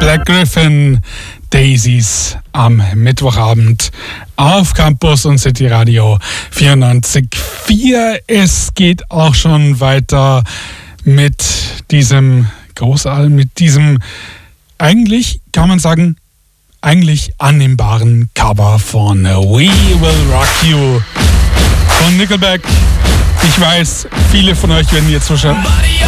Black Griffin, Daisies am Mittwochabend auf Campus und City Radio 94.4. Es geht auch schon weiter mit diesem Großalbum, mit diesem eigentlich, kann man sagen, eigentlich annehmbaren Cover von We Will Rock You von Nickelback. Ich weiß, viele von euch werden jetzt wahrscheinlich